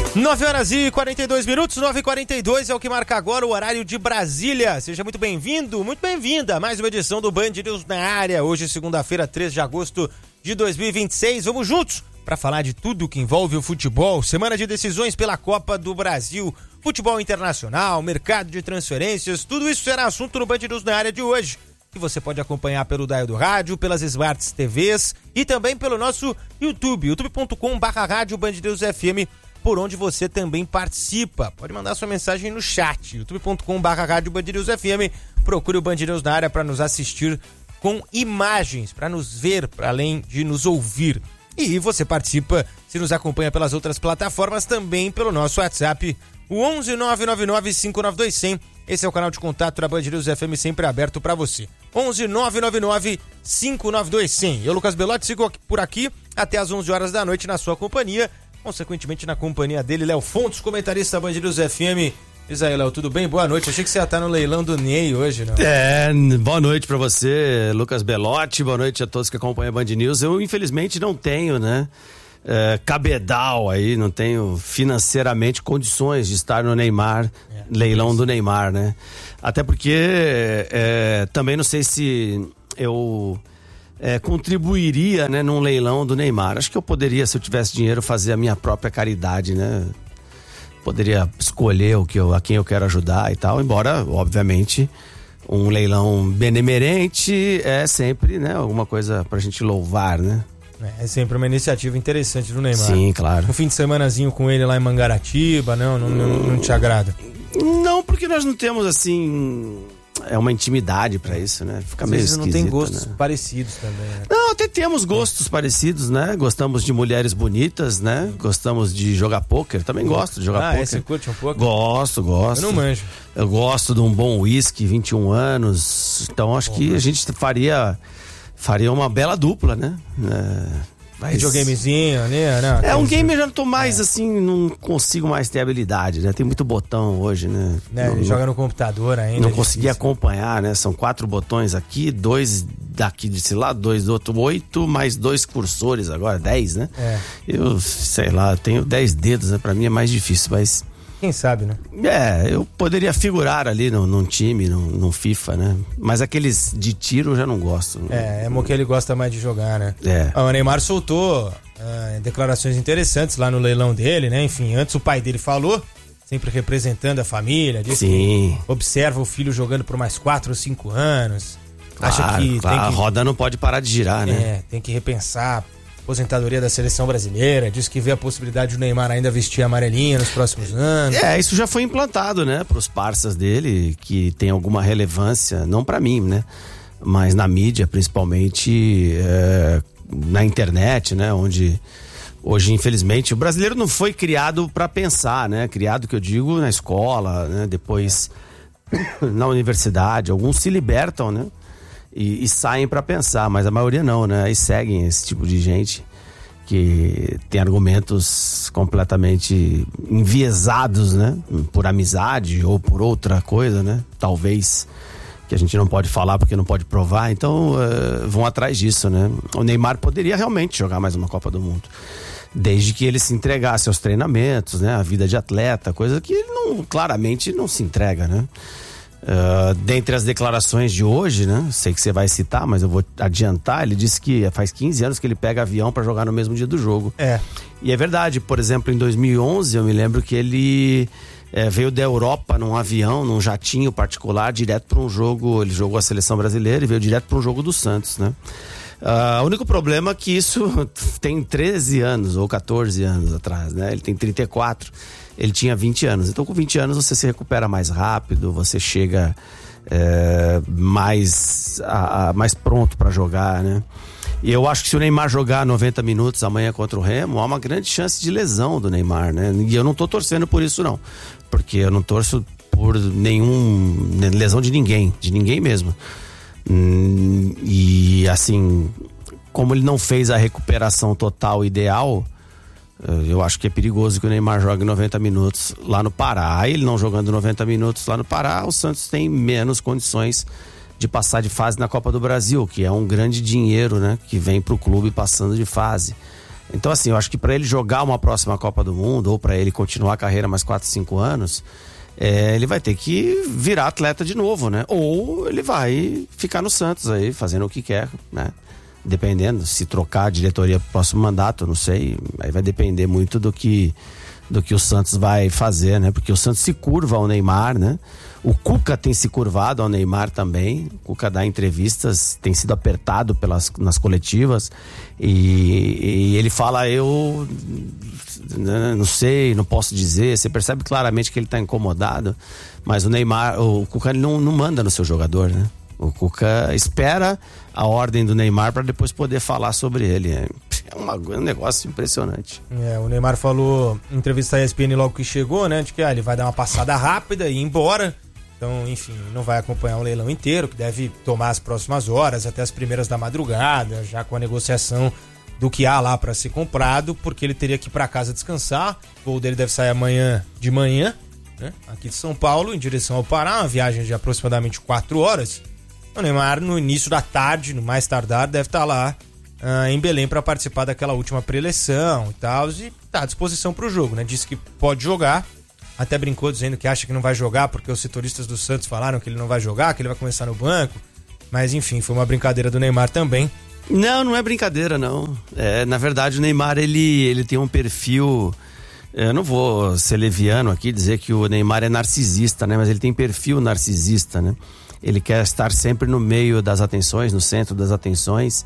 9h42, 9h42 é o que marca agora o horário de Brasília. Seja muito bem-vindo, muito bem-vinda a mais uma edição do Band News na área. Hoje, segunda-feira, 3 de agosto de 2026. Vamos juntos para falar de tudo que envolve o futebol. Semana de decisões pela Copa do Brasil, futebol internacional, mercado de transferências. Tudo isso será assunto no Band News na área de hoje, que você pode acompanhar pelo dial do rádio, pelas Smart TVs e também pelo nosso YouTube, youtube.com/rádio Band News FM, por onde você também participa. Pode mandar sua mensagem no chat, youtube.com/rádio Band News FM. Procure o Band News na área para nos assistir com imagens, para nos ver, para além de nos ouvir. E você participa, se nos acompanha pelas outras plataformas, também pelo nosso WhatsApp, o 11 999 592 100. Esse é o canal de contato da Band News FM, sempre aberto para você. 11 999 592 100. Eu, Lucas Belotti, sigo por aqui até às 11 horas da noite na sua companhia. Consequentemente, na companhia dele, Léo Fontes, comentarista da Band News FM. Diz aí, Léo, tudo bem? Boa noite. Achei que você ia estar no leilão do Ney hoje, não? Boa noite pra você, Lucas Belotti. Boa noite a todos que acompanham a Band News. Eu, infelizmente, não tenho, cabedal aí, não tenho financeiramente condições de estar no Neymar, leilão do Neymar, né? Até porque também não sei se eu contribuiria, né, num leilão do Neymar. Acho que eu poderia, se eu tivesse dinheiro, fazer a minha própria caridade, né? Poderia escolher a quem eu quero ajudar e tal, embora, obviamente, um leilão benemerente é sempre, né, alguma coisa pra gente louvar, né? É sempre uma iniciativa interessante do Neymar. Sim, claro. Um fim de semanazinho com ele lá em Mangaratiba, não te agrada? Não, porque nós não temos, assim, uma intimidade pra isso, né? Fica meio esquisito, não tem gostos, né? Parecidos também, né? Não, até temos gostos parecidos, né? Gostamos de mulheres bonitas, né? Gostamos de jogar pôquer, também gosto de jogar pôquer. Você curte um pouco? Gosto. Eu não manjo. Eu gosto de um bom whisky, 21 anos, então acho que a gente faria uma bela dupla, né? Videogamezinho, né? Um game eu já não tô mais assim, não consigo mais ter habilidade, né? Tem muito botão hoje, né? Ele joga no computador ainda. Não consegui acompanhar, né? São 4 botões aqui, 2 daqui desse lado, 2 do outro, 8 mais 2 cursores agora, 10, né? Eu, sei lá, tenho 10 dedos, né? Pra mim é mais difícil, mas... Quem sabe, né? Eu poderia figurar ali num time, num FIFA, né? Mas aqueles de tiro eu já não gosto. Que ele gosta mais de jogar, né? O Neymar soltou declarações interessantes lá no leilão dele, né? Enfim, antes o pai dele falou, sempre representando a família, disse que observa o filho jogando por mais 4 ou 5 anos. Acha que a roda não pode parar de girar, né? Tem que repensar aposentadoria da seleção brasileira, diz que vê a possibilidade do Neymar ainda vestir amarelinha nos próximos anos. Isso já foi implantado, né, pros parceiros dele, que tem alguma relevância, não pra mim, né, mas na mídia, principalmente na internet, né, onde hoje, infelizmente, o brasileiro não foi criado pra pensar, né, criado, que eu digo, na escola, né, depois na universidade, alguns se libertam, né, e saem pra pensar, mas a maioria não, né? E seguem esse tipo de gente que tem argumentos completamente enviesados, né? Por amizade ou por outra coisa, né? Talvez, que a gente não pode falar porque não pode provar, então vão atrás disso, né? O Neymar poderia realmente jogar mais uma Copa do Mundo, desde que ele se entregasse aos treinamentos, né? A vida de atleta, coisa que ele claramente não se entrega, né? Dentre as declarações de hoje, né? Sei que você vai citar, mas eu vou adiantar. Ele disse que faz 15 anos que ele pega avião pra jogar no mesmo dia do jogo. E é verdade, por exemplo, em 2011 eu me lembro que ele veio da Europa num avião, num jatinho particular, direto pra um jogo. Ele jogou a seleção brasileira e veio direto pra um jogo do Santos, né? O único problema é que isso tem 13 anos ou 14 anos atrás, né? Ele tem 34. Ele tinha 20 anos. Então, com 20 anos, você se recupera mais rápido, você chega mais pronto para jogar, né? E eu acho que se o Neymar jogar 90 minutos amanhã contra o Remo, há uma grande chance de lesão do Neymar, né? E eu não tô torcendo por isso, não. Porque eu não torço por lesão de ninguém mesmo. E, assim, como ele não fez a recuperação total ideal, eu acho que é perigoso que o Neymar jogue 90 minutos lá no Pará. Aí ele não jogando 90 minutos lá no Pará, o Santos tem menos condições de passar de fase na Copa do Brasil, que é um grande dinheiro, né, que vem pro clube passando de fase. Então, assim, eu acho que para ele jogar uma próxima Copa do Mundo, ou para ele continuar a carreira mais 4, 5 anos, ele vai ter que virar atleta de novo, né? Ou ele vai ficar no Santos aí, fazendo o que quer, né? Dependendo, se trocar a diretoria pro próximo mandato, não sei, aí vai depender muito do que o Santos vai fazer, né? Porque o Santos se curva ao Neymar, né? O Cuca tem se curvado ao Neymar também. O Cuca dá entrevistas, tem sido apertado nas coletivas e ele fala, eu não sei, não posso dizer. Você percebe claramente que ele está incomodado, mas o Cuca não manda no seu jogador, né? O Cuca espera a ordem do Neymar para depois poder falar sobre ele. É um negócio impressionante. O Neymar falou em entrevista à ESPN logo que chegou, né? De que ele vai dar uma passada rápida e ir embora. Então, enfim, não vai acompanhar o leilão inteiro, que deve tomar as próximas horas, até as primeiras da madrugada, já com a negociação do que há lá para ser comprado, porque ele teria que ir para casa descansar. O voo dele deve sair amanhã de manhã, né? Aqui de São Paulo, em direção ao Pará, uma viagem de aproximadamente 4 horas. O Neymar, no início da tarde, no mais tardar, deve estar lá em Belém para participar daquela última pré-eleição e tal, e tá à disposição para o jogo, né? Disse que pode jogar, até brincou dizendo que acha que não vai jogar porque os setoristas do Santos falaram que ele não vai jogar, que ele vai começar no banco, mas enfim, foi uma brincadeira do Neymar também. Não é brincadeira, não. Na verdade, o Neymar, ele tem um perfil... Eu não vou ser leviano aqui, dizer que o Neymar é narcisista, né? Mas ele tem perfil narcisista, né? Ele quer estar sempre no meio das atenções, no centro das atenções,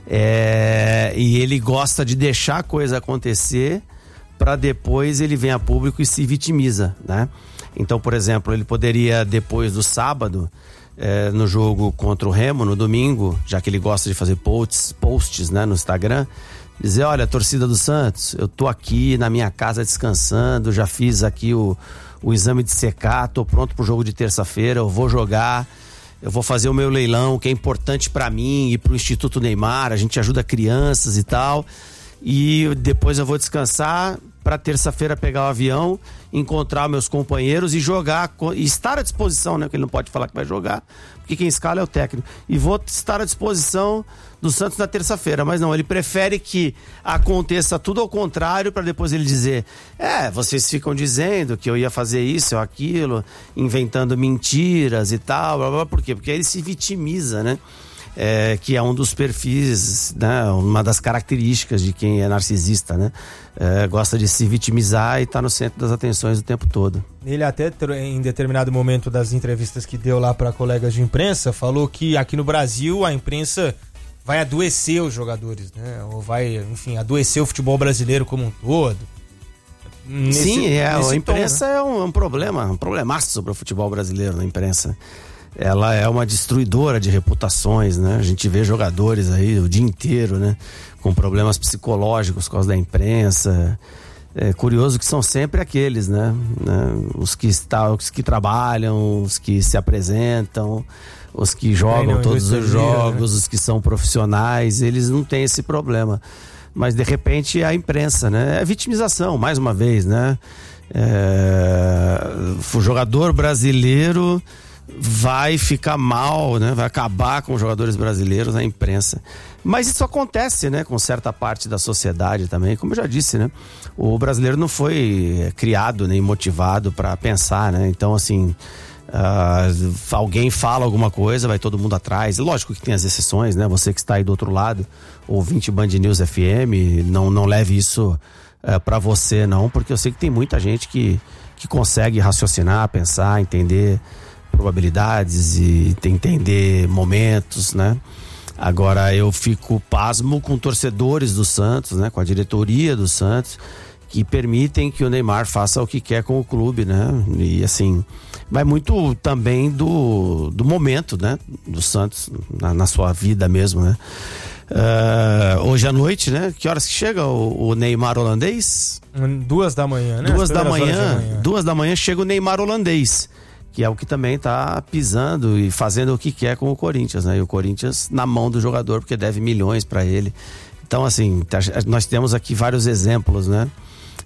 e ele gosta de deixar a coisa acontecer para depois ele vem a público e se vitimiza, né? Então, por exemplo, ele poderia, depois do sábado, no jogo contra o Remo, no domingo, já que ele gosta de fazer posts, né, no Instagram, dizer, olha, torcida do Santos, eu tô aqui na minha casa descansando, já fiz aqui o exame de secar, tô pronto pro jogo de terça-feira, eu vou jogar, eu vou fazer o meu leilão, que é importante para mim e pro Instituto Neymar, a gente ajuda crianças e tal, e depois eu vou descansar para terça-feira pegar o avião, encontrar meus companheiros e jogar, e estar à disposição, né, porque ele não pode falar que vai jogar, porque quem escala é o técnico, e vou estar à disposição do Santos na terça-feira, mas não, ele prefere que aconteça tudo ao contrário para depois ele dizer, vocês ficam dizendo que eu ia fazer isso ou aquilo, inventando mentiras e tal, blá, blá, por quê? Porque aí ele se vitimiza, né? Que é um dos perfis, né? Uma das características de quem é narcisista, né? Gosta de se vitimizar e tá no centro das atenções o tempo todo. Ele até, em determinado momento das entrevistas que deu lá para colegas de imprensa, falou que aqui no Brasil a imprensa vai adoecer os jogadores, né? Ou vai, enfim, adoecer o futebol brasileiro como um todo. A imprensa, né? É um problemaço sobre o futebol brasileiro, a imprensa. Ela é uma destruidora de reputações, né? A gente vê jogadores aí o dia inteiro, né? Com problemas psicológicos por causa da imprensa. É curioso que são sempre aqueles, né? Os que trabalham, os que se apresentam, os que jogam todos os jogos, né? Os que são profissionais, eles não têm esse problema. Mas de repente a imprensa, né? É vitimização, mais uma vez, né? O jogador brasileiro vai ficar mal, né? Vai acabar com os jogadores brasileiros na imprensa. Mas isso acontece, né? Com certa parte da sociedade também, como eu já disse, né? O brasileiro não foi criado nem motivado para pensar, né? Então, assim, alguém fala alguma coisa, vai todo mundo atrás. Lógico que tem as exceções, né? Você que está aí do outro lado, ouvinte Band News FM, não leve isso para você, não, porque eu sei que tem muita gente que consegue raciocinar, pensar, entender probabilidades e entender momentos, né? Agora eu fico pasmo com torcedores do Santos, né? Com a diretoria do Santos, que permitem que o Neymar faça o que quer com o clube, né? E assim, vai muito também do momento, né? Do Santos na sua vida mesmo, né? Hoje à noite, né? Que horas que chega o Neymar holandês? 2 da manhã, né? 2 da manhã chega o Neymar holandês, que é o que também tá pisando e fazendo o que quer com o Corinthians, né? E o Corinthians na mão do jogador, porque deve milhões para ele. Então, assim, nós temos aqui vários exemplos, né?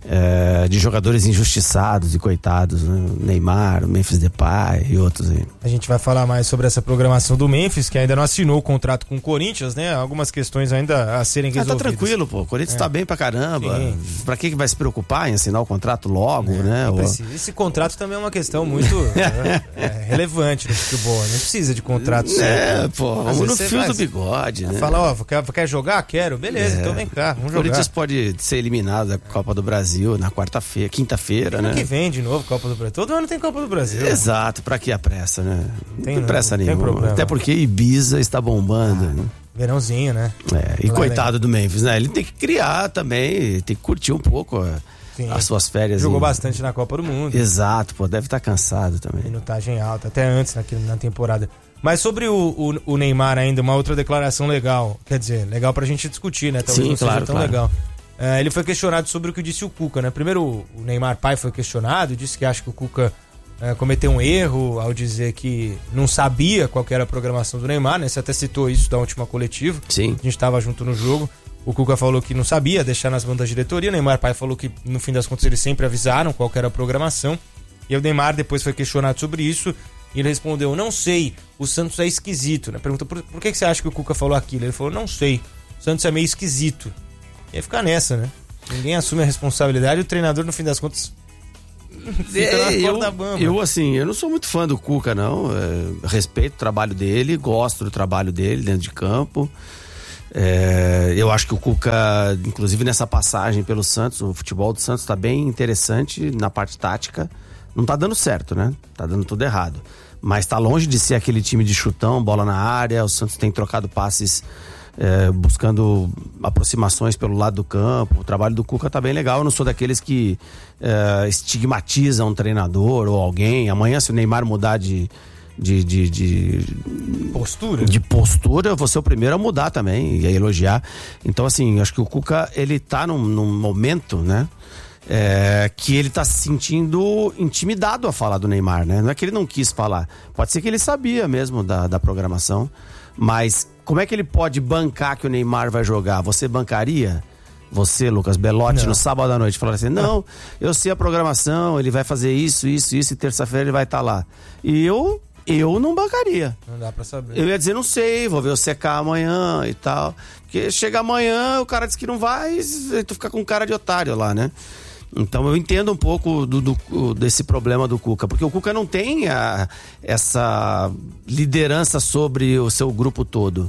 de jogadores injustiçados e coitados, né? Neymar, Memphis Depay e outros aí. A gente vai falar mais sobre essa programação do Memphis, que ainda não assinou o contrato com o Corinthians, né? Algumas questões ainda a serem resolvidas. Tá tranquilo, pô. O Corinthians tá bem pra caramba. Sim. Pra que vai se preocupar em assinar o contrato logo, né? Esse contrato também é uma questão muito relevante no futebol. Não precisa de contrato certo. Vamos no fio do bigode, né? Fala, quer jogar? Quero. Beleza, então vem cá, vamos jogar. O Corinthians pode ser eliminado da Copa do Brasil na quinta-feira, né? Que vem de novo Copa do Brasil. Todo ano tem Copa do Brasil. Exato, pra que a pressa, né? Não tem pressa nenhuma. Problema. Até porque Ibiza está bombando, né? Verãozinho, né? E coitado do Memphis, né? Ele tem que criar também, tem que curtir um pouco as suas férias. Jogou bastante na Copa do Mundo. Exato, pô, deve estar cansado também. Minutagem alta, até antes na temporada. Mas sobre o Neymar ainda, uma outra declaração legal. Quer dizer, legal pra gente discutir, né? Talvez não seja tão claro. legal. Ele foi questionado sobre o que disse o Cuca, né? Primeiro, o Neymar pai foi questionado, disse que acha que o Cuca cometeu um erro ao dizer que não sabia qual que era a programação do Neymar, né? Você até citou isso da última coletiva. Sim. A gente estava junto no jogo. O Cuca falou que não sabia, deixar nas mãos da diretoria. O Neymar pai falou que, no fim das contas, eles sempre avisaram qual que era a programação. E o Neymar depois foi questionado sobre isso e ele respondeu, não sei, o Santos é esquisito, né? Perguntou, por que você acha que o Cuca falou aquilo? Ele falou, não sei, o Santos é meio esquisito. E aí fica nessa, né? Ninguém assume a responsabilidade e o treinador, no fim das contas, fica na corda bamba. Eu não sou muito fã do Cuca, não. Respeito o trabalho dele, gosto do trabalho dele dentro de campo. Eu acho que o Cuca, inclusive nessa passagem pelo Santos, o futebol do Santos tá bem interessante na parte tática. Não tá dando certo, né? Tá dando tudo errado. Mas tá longe de ser aquele time de chutão, bola na área. O Santos tem trocado passes buscando aproximações pelo lado do campo. O trabalho do Cuca tá bem legal. Eu não sou daqueles que estigmatizam um treinador ou alguém. Amanhã, se o Neymar mudar de postura, eu vou ser o primeiro a mudar também e a elogiar. Então, assim, acho que o Cuca, ele tá num momento, né? Que ele tá se sentindo intimidado a falar do Neymar, né? Não é que ele não quis falar. Pode ser que ele sabia mesmo da programação. Mas como é que ele pode bancar que o Neymar vai jogar? Você bancaria? Você, Lucas Belotti, no sábado à noite, falar assim, não, eu sei a programação, ele vai fazer isso, e terça-feira ele vai estar lá. E eu não bancaria. Não dá pra saber. Eu ia dizer, não sei, vou ver o CK amanhã e tal. Porque chega amanhã, o cara diz que não vai, e tu fica com cara de otário lá, né? Então eu entendo um pouco desse problema do Cuca, porque o Cuca não tem essa liderança sobre o seu grupo todo.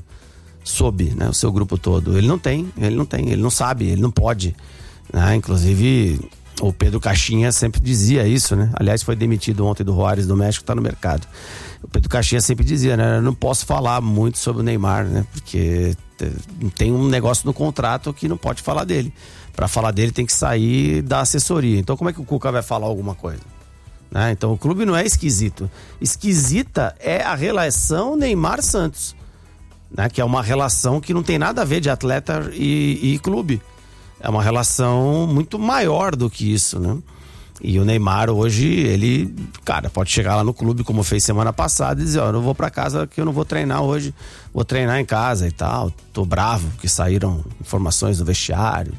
Né? O seu grupo todo. Ele não sabe, ele não pode. Né? Inclusive, o Pedro Caixinha sempre dizia isso, né? Aliás, foi demitido ontem do Juárez do México, tá no mercado. O Pedro Caixinha sempre dizia, né? Eu não posso falar muito sobre o Neymar, né? Porque tem um negócio no contrato que não pode falar dele. Para falar dele tem que sair da assessoria. Então como é que o Cuca vai falar alguma coisa? Né? Então o clube não é esquisito. Esquisita é a relação Neymar-Santos, né? Que é uma relação que não tem nada a ver de atleta e clube. É uma relação muito maior do que isso, né? E o Neymar hoje, ele, cara, pode chegar lá no clube, como fez semana passada, e dizer, ó, eu não vou pra casa que eu não vou treinar hoje, vou treinar em casa e tal. Tô bravo, que saíram informações do vestiário.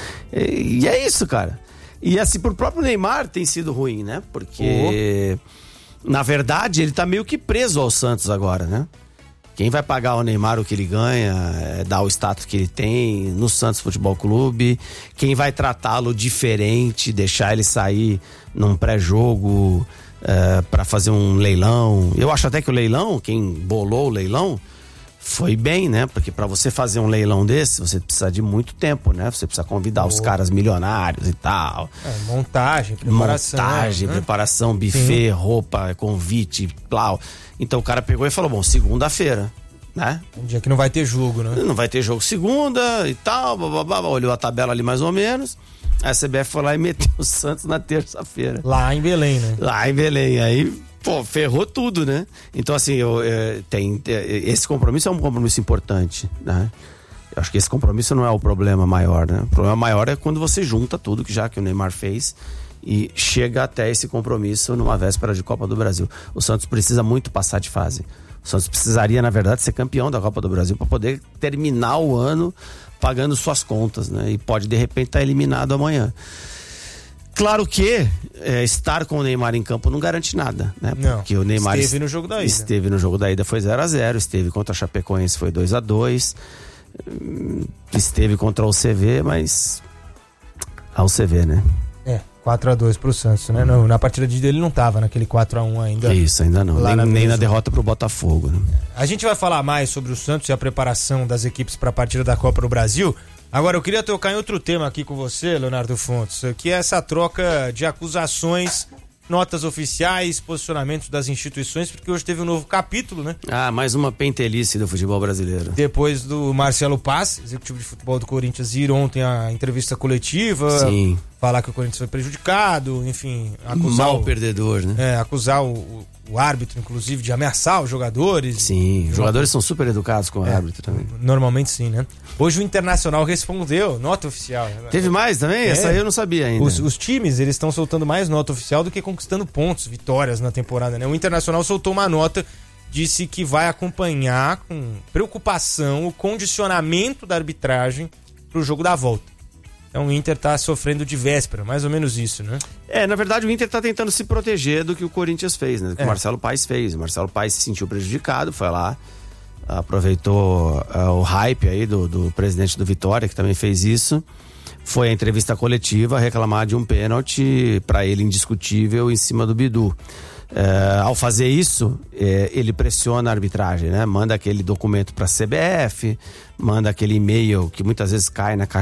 E é isso, cara. E assim, pro próprio Neymar tem sido ruim, né? Porque, na verdade, ele tá meio que preso ao Santos agora, né? Quem vai pagar ao Neymar o que ele ganha, dar o status que ele tem no Santos Futebol Clube, quem vai tratá-lo diferente, deixar ele sair num pré-jogo para fazer um leilão. Eu acho até que o leilão, quem bolou o leilão, foi bem, né? Porque para você fazer um leilão desse, você precisa de muito tempo, né? Você precisa convidar os caras milionários e tal. Montagem, preparação, buffet, roupa, convite, plau. Então o cara pegou e falou, bom, segunda-feira, né? Um dia que não vai ter jogo, né? Não vai ter jogo segunda e tal, olhou a tabela ali mais ou menos. A CBF foi lá e meteu o Santos na terça-feira. Lá em Belém, né? Lá em Belém, aí... Pô, ferrou tudo, né? Então, assim, esse compromisso é um compromisso importante, né? Eu acho que esse compromisso não é o problema maior, né? O problema maior é quando você junta tudo que o Neymar fez e chega até esse compromisso numa véspera de Copa do Brasil. O Santos precisa muito passar de fase. O Santos precisaria, na verdade, ser campeão da Copa do Brasil para poder terminar o ano pagando suas contas, né? E pode, de repente, estar eliminado amanhã. Claro que estar com o Neymar em campo não garante nada, né? Não, porque o Neymar esteve no jogo da ida. Esteve no jogo da ida, foi 0-0, esteve contra a Chapecoense, foi 2-2, esteve contra o CV, mas ao CV, né? 4-2 pro Santos, né? Na partida de ele não tava naquele 4-1 ainda. Isso, ainda não. Nem na derrota pro Botafogo, né? A gente vai falar mais sobre o Santos e a preparação das equipes para a partida da Copa do Brasil. Agora, eu queria tocar em outro tema aqui com você, Leonardo Fontes, que é essa troca de acusações, notas oficiais, posicionamentos das instituições, porque hoje teve um novo capítulo, né? Mais uma pentelice do futebol brasileiro. Depois do Marcelo Paz, executivo de futebol do Corinthians, ir ontem à entrevista coletiva, sim, falar que o Corinthians foi prejudicado, enfim, acusar perdedor, né? Acusar o árbitro, inclusive, de ameaçar os jogadores. Sim, os jogadores são super educados com o árbitro também. Normalmente sim, né? Hoje o Internacional respondeu, nota oficial. Teve mais também? Essa aí eu não sabia ainda. Os times, eles estão soltando mais nota oficial do que conquistando pontos, vitórias na temporada, né? O Internacional soltou uma nota, disse que vai acompanhar com preocupação o condicionamento da arbitragem pro jogo da volta. Então o Inter tá sofrendo de véspera, mais ou menos isso, né? Na verdade o Inter tá tentando se proteger do que o Corinthians fez, né? Do que o Marcelo Paes fez. O Marcelo Paes se sentiu prejudicado, foi lá, aproveitou o hype aí do presidente do Vitória, que também fez isso. Foi à entrevista coletiva reclamar de um pênalti para ele indiscutível em cima do Bidu. Ao fazer isso, ele pressiona a arbitragem, né? Manda aquele documento para a CBF, manda aquele e-mail que muitas vezes cai na caixa